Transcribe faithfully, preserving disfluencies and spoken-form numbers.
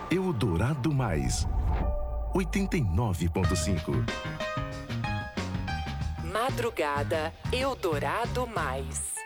Eldorado Mais, oitenta e nove ponto cinco. Madrugada Eldorado Mais.